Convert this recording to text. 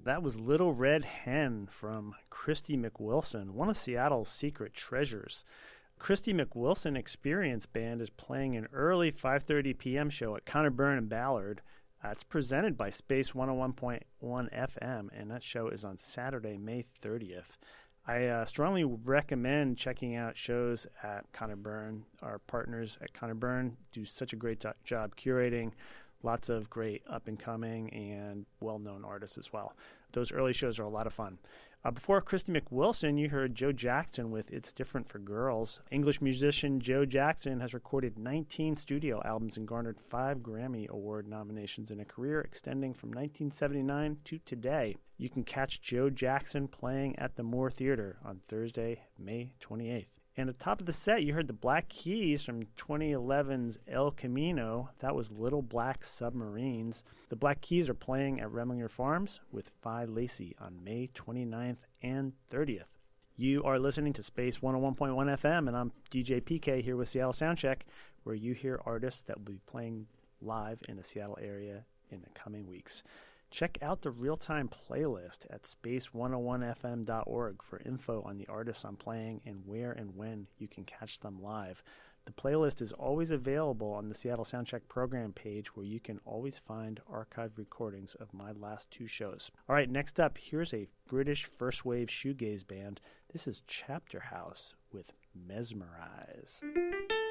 That was Little Red Hen from Christy McWilson, one of Seattle's secret treasures. Christy McWilson Experience Band is playing an early 5:30 p.m. show at Conor Byrne in Ballard. It's presented by Space 101.1 FM, and that show is on Saturday, May 30th. I strongly recommend checking out shows at Conor Byrne. Our partners at Conor Byrne do such a great job curating lots of great up-and-coming and well-known artists as well. Those early shows are a lot of fun. Before Christy McWilson, you heard Joe Jackson with It's Different for Girls. English musician Joe Jackson has recorded 19 studio albums and garnered 5 Grammy Award nominations in a career extending from 1979 to today. You can catch Joe Jackson playing at the Moore Theater on Thursday, May 28th. And at the top of the set, you heard the Black Keys from 2011's El Camino. That was Little Black Submarines. The Black Keys are playing at Remlinger Farms with Phi Lacey on May 29th and 30th. You are listening to Space 101.1 FM, and I'm DJ PK here with Seattle Soundcheck, where you hear artists that will be playing live in the Seattle area in the coming weeks. Check out the real-time playlist at space101fm.org for info on the artists I'm playing and where and when you can catch them live. The playlist is always available on the Seattle Soundcheck program page, where you can always find archived recordings of my last 2 shows. All right, next up, here's a British first-wave shoegaze band. This is Chapter House with Mesmerize.